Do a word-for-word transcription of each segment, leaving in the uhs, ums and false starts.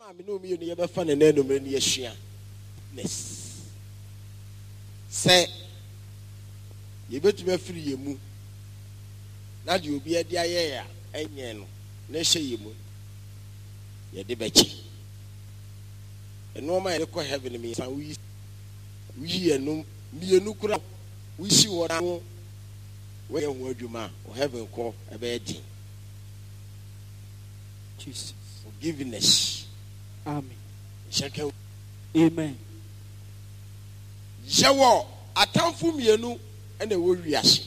Mammy no me never found an enemy near Shia. Yes. Say, you better be free you move. Now you'll be a dear, and yen, let's say you move. You're the betchy. And no man ever having me, and we we and no me a new crowd. We see what I know. Where word you man or heaven call a bad thing. Jesus. Forgiveness. Amen. Second. Amen. Jawa, a town for me, and a warriors.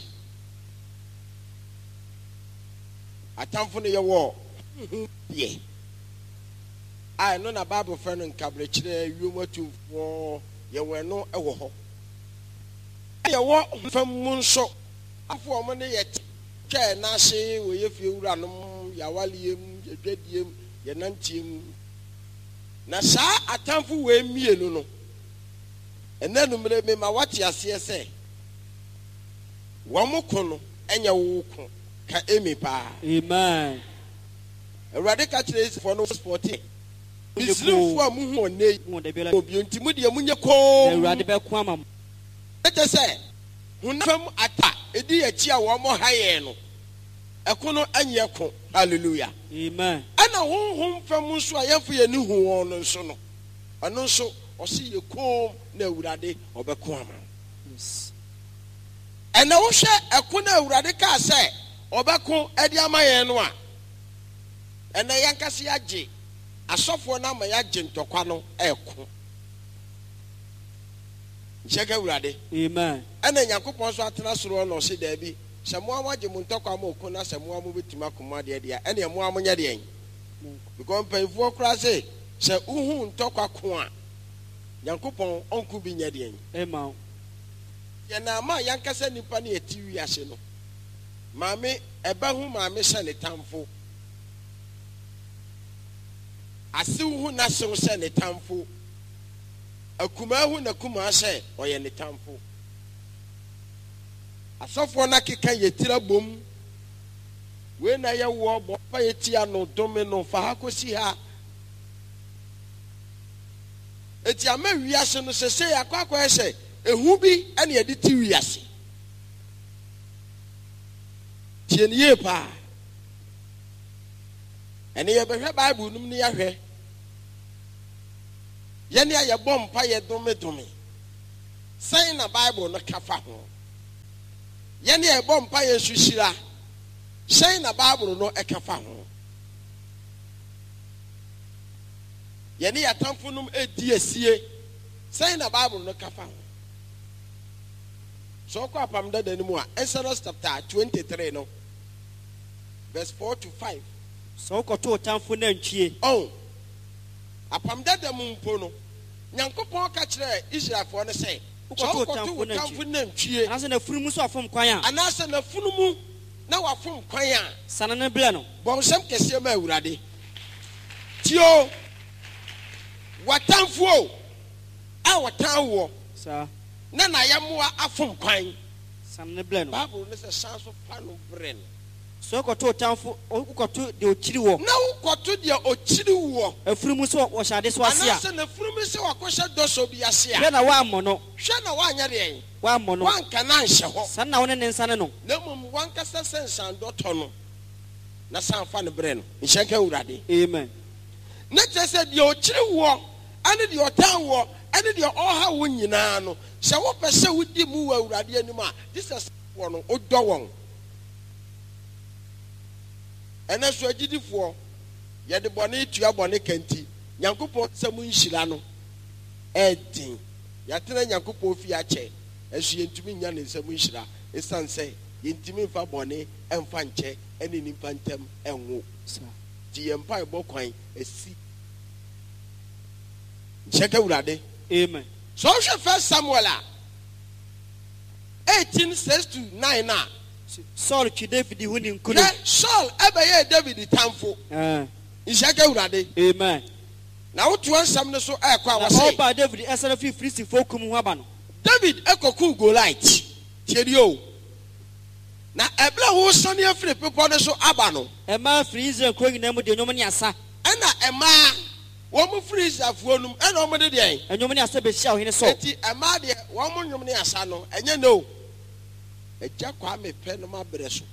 A town for your war. Yea. I know a Bible friend and cabbage, you were to war, you were no a war. I walk from Munso. I for money yet. Care Nasi, where you feel random, Yawalium, your Dedium, your Nantium. Nasa, a town for way me, no. And then me my watch ya say. One more corner, and your walk can amy pa. Amen. A radical trace for no sporting. It's no for a moon one day, won't be intimidated when you call radical quamam. Let us say, who come attack a dear chia one more high no. A corner and yako, hallelujah. Amen. And a home from Muswaya for your new one and so no. And also, or see you comb no radi or bequama. Yes. And I will share a corner radical say, or beco ediama. And the Yankasiaji, a software number yajin to Quano Elco. Check out ready. Amen. And then Yakupons Atlasron or see Debbie. Someone watching Muntokamo Kuna, someone moving to Macumadia, and your Muamania. Because pay four crasses, say Uhun Toka Kwan. Yankupon, Uncle Binyadian. Emma. Yanama Yankasa Nipani a T V Asino. Mammy, a bahu mammy send a tamful. I see who not so send a tamful. A kumahu na kuma say, or any tamful. A software naki can ye tira boom. When I war, Payetiano domino for Hako see her. It's a man reaction to say, a quack say, a hooby and ye did two years. Tien ye pa. And ye be Bible num near her. Yenya ya bomb paye dome dome. Saying a Bible no kafa ho. Yenya ya bomb paye sushira. Saying a Bible no e kafa ho. Yenya ya tamfunum e diesie. Saying a Bible no kafa ho. So kwa pamda denimu a Exodus chapter twenty-three no. Verse four to five. So koto tamfu na ntwie. Oh. Apamda de mumpo no. Nyankopon ka kire Israel for no say. Koto tamfu na ntwie. Anase na funumu so afom kwan a. Anase na funumu na wafom kwan a. Sana na bla no. Bonsam kese ma awurade. Tio. Watamfu o. A watanwo. Sa. Na na yamwa afom kwan. Sana na bla no. Bible no say sanso fa no bren. So koto tamfu koto de ochiri wo. Na koto de ochiri wo. Afurumu so wo shade so ase a. Anase na furumu se wakosha doso bi ase a. Hwe na wa amono. Hwe na wa anya de en. Wa amono. Wan kana nhye ho. San na wona ne nsane no. Na mum wan kasa sensan doto no. Na san fa ne bre no. Nhyenka urade. Amen. Na tese de ochiri wo, ane de otan wo, ane de oha wo nyina no. Se wo pese wudi mu wa urade anim a, Jesus wo no odo won. And as you did for yet the bonnet to your bonnet canty, Yankupo Samun Shilano, Edding, Yatana Yankupo Fiache, as she intimate Yan in Samun Shila, a son say, intimate for bonnet and fanche, and in infantem and wo, sir. The Empire Bocoin, a sea. Check out Rade. Amen. So, first Samuel eighteen says to nine now. Saul ki David hunim kuno. Saul ebe David tamfo. Eh. Ishaka urade. Amen. Na wotu ansam ne so e kwa wase. All by David esere fi Philistine folk kum ho aba no. David ekoku Goliath. Tiedi o. Na ebla ho sane afre pepo ne so aba no. E ma free Israel ko nyina mu de nyom ne asa. E na e ma wɔn free Israelfoɔ nom ɛna wɔn de deɛ. ɛnyɔm ne asa bɛhyia ɔhene Saul. eti ɛmaa deɛ wɔn nnwom ne asa no ɛnyɛ no. ɛgya kwa mepɛ no ma brɛ so.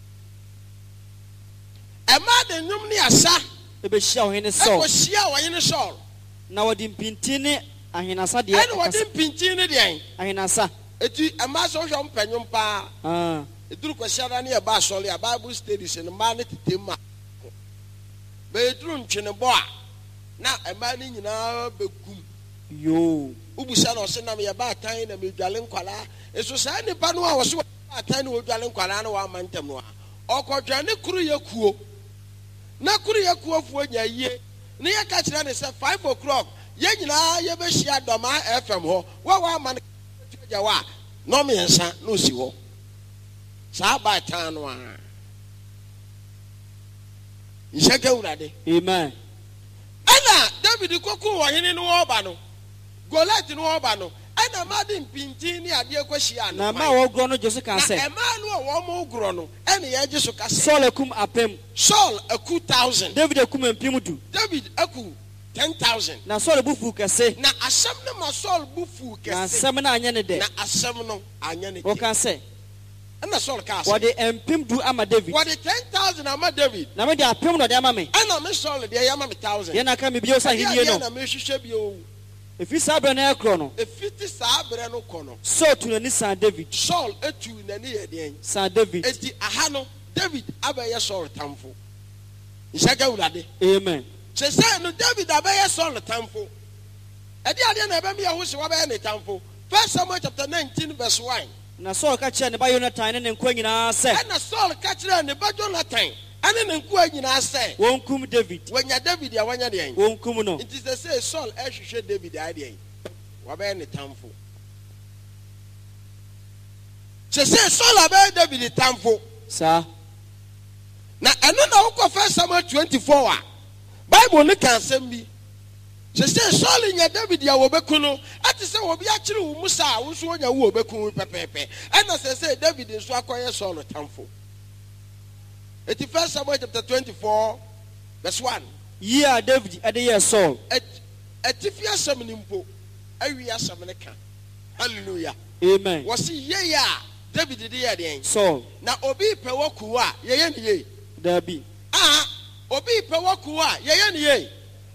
ɛmaa de nnwom ne asa. ɛbɛhyia ɔhene Saul. ɛkɔhyia ɔhene Saul. na wɔde mpintin ne ahenasa deɛ. ɛna wɔde mpintin ne deɛ. ahenasa. eti ɛmaa sɛ ɔhwɛ mpɛ nnwom paa. eduru kɔhyia da ne yɛ ba asɔre a Bible studies no mmaa ne tete mu a. bɛyɛduru ntwenebɔ a na ɛmaa ne nyinaa bɛkum. yoo. ubusa na ɔsɛ nam yɛ baatan na medwale nkwalaa nso saa nipa no a wɔsɛ wɔ baatan na wɔdwale nkwalaa no wɔama ntɛm no a ɔkɔdwa ne kuru yɛ kuo na kuru yɛ kuo fuo nya yie ne yɛ ka kyerɛ ne sɛ five o'clock yɛn nyinaa yɛbɛhyia dɔma F M hɔ wɔ wɔama no gya wɔ a nɔm yɛnsa na osi hɔ saa baatan no a nhyɛ ka wurade. Amen. ɛna David kɔkɔ wɔ hene no wɔba no Goliath no wɔba no ɛna ma de mpintin ne adeɛ kɔhyia no na ma wɔgorɔ no Jose kan sɛ na ɛma no a wɔn gorɔ no ɛna yɛgye so ka sɛ Saul akum apem. Saul aku thousand. David akum mpem du. David aku ten thousand. na Saul bufu kɛse. na asɛm no ma Saul bufu kɛse. na asɛm no anyɛ ne dɛ. na asɛm no anyɛ ne dɛ. wɔka sɛ ɛna Saul ka sɛ wɔde mpem du ama David. wɔde ten thousand ama David. na me de apem na ɔde ama me. ɛna me Saul deɛ yɛ ama me thousand. yɛn aka me bio sa henie no. ɛna me hwehwɛ bio. efi saa bere na ɛkorɔ no. efiti saa bere no kɔ no. Saul tu n'ani san David. Saul etu n'ani yɛ deɛ. san David. eti aha no David abɛyɛ Saul tamfo. nhyɛka wulade. Amen. sɛsɛ no David abɛyɛ Saul tamfo. ɛdi adeɛ na ɛbɛn mi yɛ ho si wabɛyɛ ne tamfo. First Samuel chapter nineteen verse one. na Saul ka kyerɛ ne ba Jonathan ne ne nkoa nyinaa sɛ. ɛna Saul ka kyerɛ ne ba Jonathan ɛne ne nkoa nyinaa sɛ. wɔnkum David. wɔnya David a wɔnya deɛ. wɔnkum no. nti sɛ sɛ Saul ɛhwehwɛ David ayɛ deɛ. wabɛyɛ ne tamfo. sɛsɛ Saul abɛyɛ David tamfo. saa. na ɛno na wokɔ First Samuel twenty-four a Bible ne ka asɛm bi. sɛsɛ Saul nya David a wɔbɛku no ate sɛ wɔbi akyere wo mu saa wo nso wonya wo wɔbɛku pɛpɛɛpɛ ɛna sɛsɛ David nso akɔyɛ Saul tamfo. eti First Samuel chapter twenty-four verse one. yie a David ɛde yɛ Saul. ɛtifi asɛm ne mpo awi asɛm ne ka. Hallelujah. Amen. wɔsi yie a David de yɛ deɛn. Saul. na obi pɛ wɔ kuo a yɛyɛ ne yie. dabi. ah obi pɛ wɔ kuo a yɛyɛ ne yie.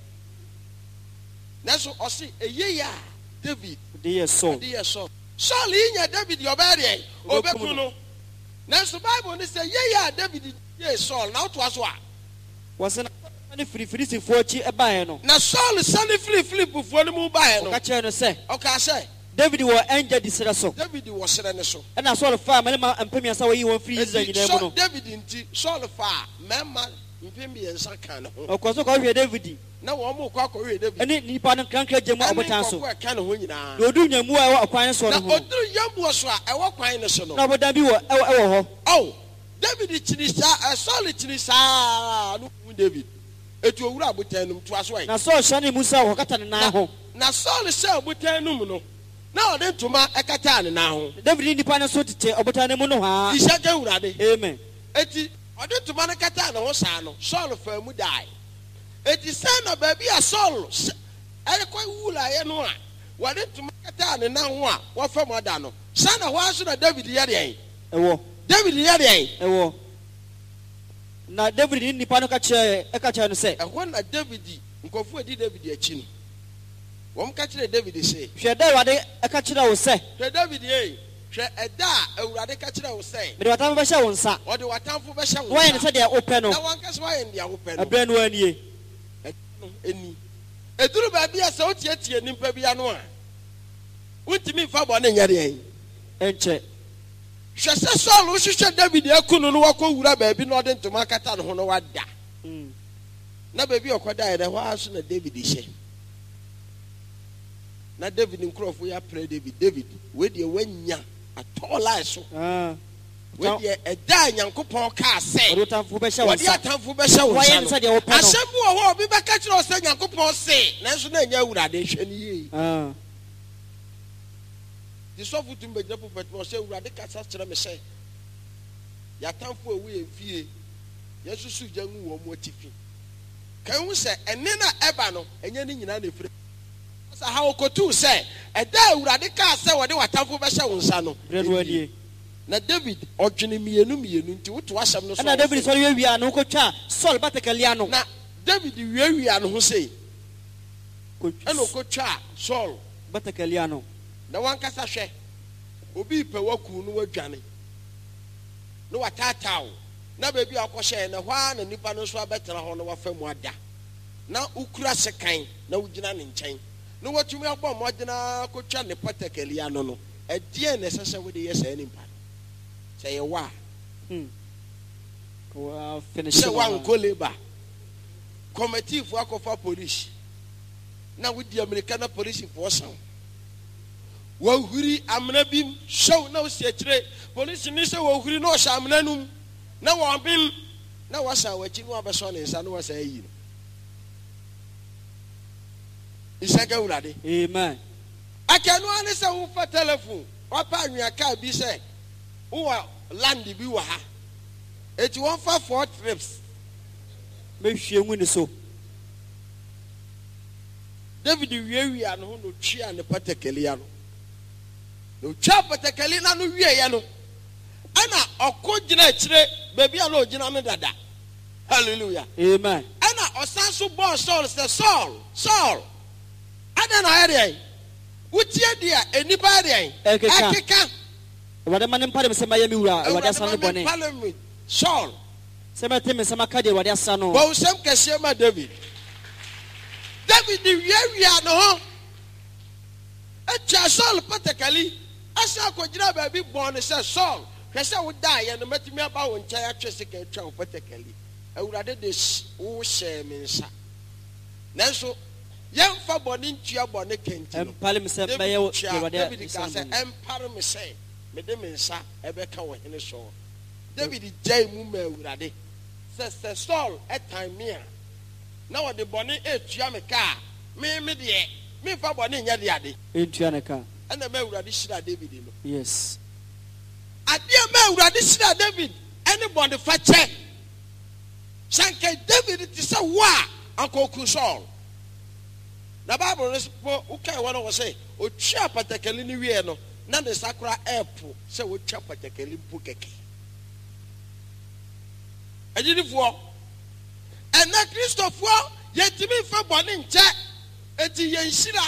nanso ɔsi eye a David de yɛ Saul. de yɛ Saul. Saul yi nya David yɛ ɔbɛyɛ deɛ ɔbɛku no. nanso Bible ne sɛ yeye a David yɛ Saul na ɔtoa so a. wɔsɛ na ne firi Filisifoɔ akyi ɛbaeɛ no. na Saul sani fili Filipifoɔ no mu baeɛ no. ɔka kyerɛ no sɛ. ɔka sɛ. David wɔ ɛngya di serɛ so. David wɔ serɛ ne so. ɛna Saul fa mmarima mpem mmiɛnsa wɔyi wɔn firi Israel nyinaa mu no. David nti Saul fa mmarima mpem mmiɛnsa ka ne ho. ɔkɔ so kɔhwɛ David. na wɔn mo kɔ akɔhwɛ David. ɛne nipa no krankra gye mu ɔbotan so. ɛne nkɔkɔ ɛka ne ho nyinaa. na odu nyamu a ɛwɔ ɔkwan so no ho. na oduru yamu so a ɛwɔ kwan ne so no. na ɔbodan bi wɔ ɛwɔ ɛwɔ hɔ. ɔw David kyini saa ɛ Saul kyini saa no mu David etu owura abotan no mu to aso ayi. na Saul hyɛ ne mu sa wɔ kata ne nan ho. na Saul hyɛ abotan no mu no na ɔde ntoma ɛkata ne nan ho. David ne nipa no so tete ɔbotan ne mu no haa. ihyɛ ka wurade. Amen. eti ɔde ntoma no kata ne ho saa no Saul fa mu dae. eti sɛ na baabi a Saul ɛkɔ wula yɛ no a wɔde ntoma kata ne nan ho a wɔfa mu ada no saa na hɔ aso na David yɛ deɛ. ɛwɔ. David yɛ deɛ. ɛwɔ. na David ne nipa no ka kyerɛ ɛka kyerɛ no sɛ. ɛhɔ na David nkɔfo edi David akyi no wɔn ka kyerɛ David sɛ. hwɛ dɛ Awurade ɛka kyerɛ wo sɛ. hwɛ David yɛ hwɛ ɛda a Awurade ka kyerɛ wo sɛ. mede watamfo bɛhyɛ wo nsa. ɔde watamfo bɛhyɛ wo nsa. wɔyɛ ne sɛdeɛ wopɛ no. na wɔn kasa wɔyɛ ne deɛ wopɛ no. ɛbrɛ no anie. ɛno eni eduru baabi a sɛ wotietie nipa bi ano a wontumi nfa bɔ ne nyɛ deɛ. ɛnkyɛ. hwɛ sɛ Saul hwehwɛ David eku no no wakɔ wura baabi na ɔde ntoma kata ne ho no wada. na baabi ɔkɔ da yɛ dɛ hɔ aso na David hyɛ. na David nkurɔfo yɛ apɛ David David wedi wanya atɔɔla so. wedi ɛda Nyankopɔn kaa sɛ. ɔde atamfo bɛhyɛ wo wɔde nsa. atamfo bɛhyɛ wo wɔyɛ ne nsa sɛdeɛ no. wopɛ no. asɛm bi wɔ hɔ obi bɛka kyerɛ wo sɛ Nyankopɔn se nanso na ɛnyɛ Awurade hwɛ ne yie. Ah. di sɔfo tum bɛgyina pulpit ma ɔsɛ Awurade kasa kyerɛ me sɛ yɛatamfo ewu yɛn fie yɛsusu gya ngu wɔn mu atifi Can we say and nena ebano and yen in any free? How could you say a day radical say what they were tafu besha unsano? Na David ojini mienu mienu nti woto asam no so. Na David so we wi anu ko twa Saul batakaliano. Na David we wi anu ho sei. Eno ko twa Saul batakaliano. Na wan kasa hwe. Obi pe waku no wadwane. No watatao. Na bebi akɔhye na hwa na nipa no so abetena ho no wafa mu ada. Na ukura sekan na ugina ne nkyɛn. No watumi abɔ modena ko twa ne batakaliano no. Ɛdeɛ na sese wo de yɛ sɛ nimpa. Say you wa. Hmm. Well, finish. Say one go labor. Committee for Akofa police. Now with the American police force. Well, hurry, I'm not being show no secret. Police minister will hurry no shamnanum. Now I'm being. Now what's our watching one son is and was a year. Is that go ready? Amen. I can understand who for telephone. What part me a car be say. Who are land bi wa ha eti one for four trips me hwie mu ne so David wiawi an ho no twa ne patakali ya no no twa patakali na no wie ya no ana okogina kire baby a no ogina no dada hallelujah amen ana osan so bo Saul say Saul Saul ada na area wutie dia enipa area ekeka Wada manem pale msema yemi ura wada sanu bone. Saul. Sema teme sema kade wada sanu. Bo usem kese ma David. David di wiawia no ho. Echa Saul patakali. Asa akojira ba bi bon se Saul. Hwese wo da ye no matimi aba wo ncha ya twese ka twa wo patakali. Awurade de wo hye me nsa. Nanso yemfa bone ntua bone kenti. Empale msema ye wada. David ka se empare me say. Medemensa ebeka wo hene so David jai mu ma awurade se se Saul etime me a na wo de bone etua me ka me me de me fa bone nya de ade etua ne ka ana ma awurade shira David no yes ade ma awurade shira David any bone fa che sanke David ti se wa ankoku Saul na Bible no ukai wo no wo say otwa patakali ni wie no na the sakura airport say we twa patakali mpo keke ajidifo and na Christopher yetimi fa bone nche eti yenshira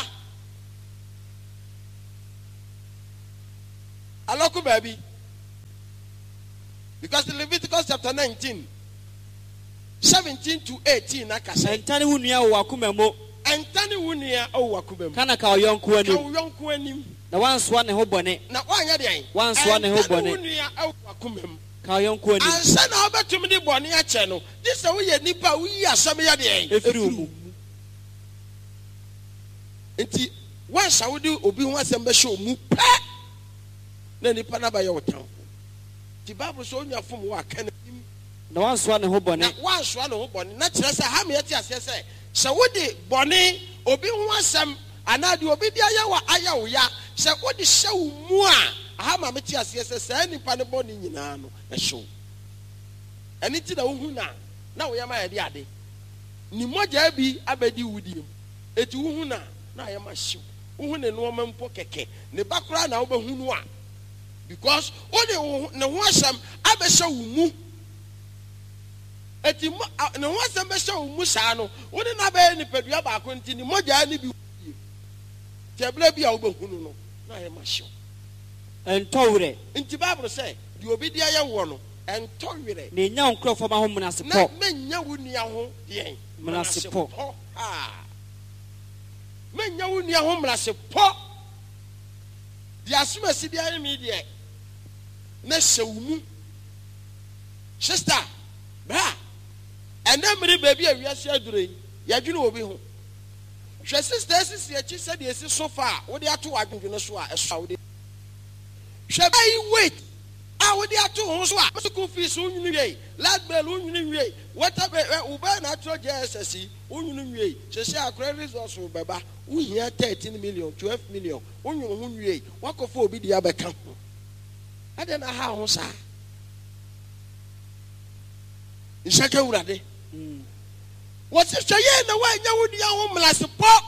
aloko baby because in Leviticus chapter nineteen seventeen to eighteen akasa entani wunua wo akumemo entani wunua wo akumemo kana ka oyonko anim ka oyonko anim na wansoa ne ho bone na wanya de an wansoa ne ho bone wunua wo akumem ka oyonko anim ansa na obetum de bone a che no this we ye nipa we yi asam ya de an efiri mu enti wansa wo de obi ho asam be show mu pa na nipa na ba ye wotam ti Bible so onya fom wo aka na wansoa ne ho bone na wansoa ne ho bone na kire se ha me yeti ase se se wo de bone obi ho asam anadi obi dia ya wa aya wo ya se wo de hye wo mu a aha ma meti ase se se nipa ne bone nyina no e hyew eni ti na wo hu na na wo ya ma ya de ade ni moja bi abedi wudiem eti wo hu na na ya ma hyew wo hu ne no mampo keke ne bakura na wo be hu no a because o de ne ho asam abehye wo mu eti ne ho asam behye wo mu saa no wo de na be ni padua ba ko nti ni moja ni bi tebla bi a wo be hu no na ya ma hyew entowre nti Bible say di obi dia ye wo no entowre ne nya nkrofo ma ho munase na po menya wo nia ho de munase po ah menya wo nia ho munase po di asuma si dia mi de na hyew sister ba ena miri baby a wiase adure ya dwene obi ho hwe sister sisi achi se de esi sofa wo de ato adwendwene so a eso wo de hwe bai wait a wo de ato ho so a school fees unwunu wie last bill unwunu wie water bill uba na ato J S S unwunu wie se se akra resource beba wo hia thirteen million twelve million unwunu ho wie wakofo obi de abeka ho ade na ha ho sa Nshaka urade What's it say? The way you would young woman support.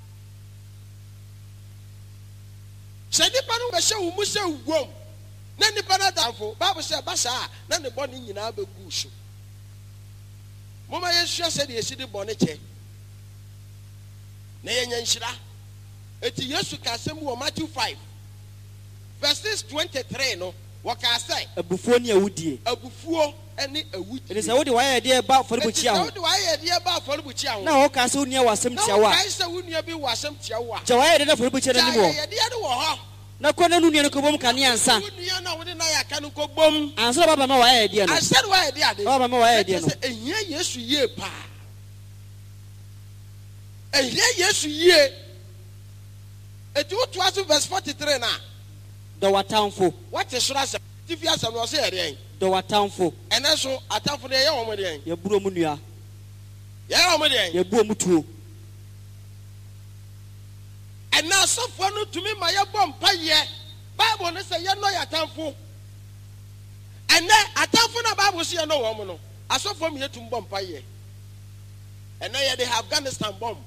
Said the panel was so much so warm. Then the panel, Bible said, Bassa, then the body in our bush. Mama Yeshua said, you see the bonnet. Nayan Shira. It's Yesu Kasemu, Matthew five. Verses twenty-three, no. What can I say? A buffonia would ye. A buffo and a wood. It is a woody why idea about for the butcher. What do I idea about for the butcher? Now, Castle near was some Chihuahua. I said, wouldn't you be was some Chihuahua? Jawai didn't for the butcher anymore. No, Conan Cobom can answer. You know, when I can go bomb. Answer about my idea. I said, why idea? Oh, my idea. And here, yes, ye pa. And here, yes, ye. It was verse forty-three now. The what town for? What is Rasa? If you have some was here, the what town for? And also a town for the young woman. Your Brumunia. Young woman, your Brumutu. And now, so for no to me, my bomb pay. Bible say, you know, your town for. And then a town for the Bible see no woman. I saw from here to bomb pay. And now they have Afghanistan bomb.